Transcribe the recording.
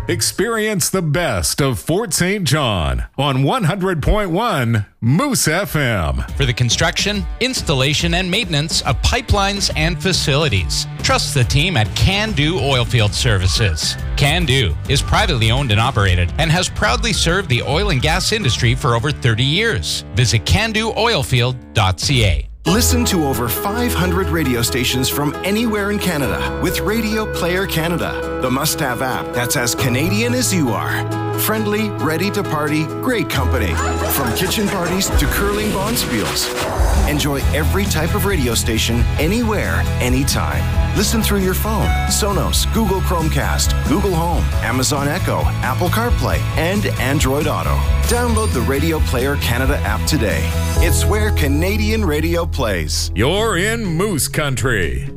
Experience the best of Fort St. John on 100.1 Moose FM. For the construction, installation, and maintenance of pipelines and facilities, trust the team at Can Do Oilfield Services. Can Do is privately owned and operated and has proudly served the oil and gas industry for over 30 years. Visit candooilfield.ca. Listen to over 500 radio stations from anywhere in Canada with Radio Player Canada, the must-have app that's as Canadian as you are. Friendly, ready to party, great company. From kitchen parties to curling bonspiels. Enjoy every type of radio station, anywhere, anytime. Listen through your phone, Sonos, Google Chromecast, Google Home, Amazon Echo, Apple CarPlay, and Android Auto. Download the Radio Player Canada app today. It's where Canadian radio plays. You're in Moose Country.